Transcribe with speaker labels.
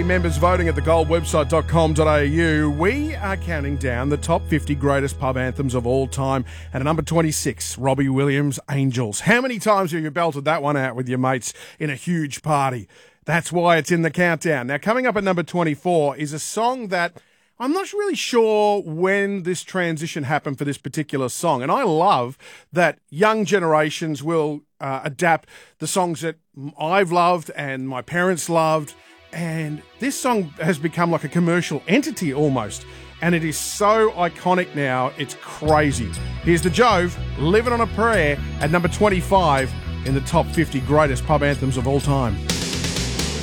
Speaker 1: members voting at thegoldwebsite.com.au. We are counting down the top 50 greatest pub anthems of all time. And at number 26, Robbie Williams, Angels. How many times have you belted that one out with your mates in a huge party? That's why it's in the countdown. Now, coming up at number 24 is a song that I'm not really sure when this transition happened for this particular song. And I love that young generations will adapt the songs that I've loved and my parents loved. And this song has become like a commercial entity almost. And it is so iconic now, it's crazy. Here's the Jove, Living on a Prayer, at number 25 in the top 50 greatest pub anthems of all time.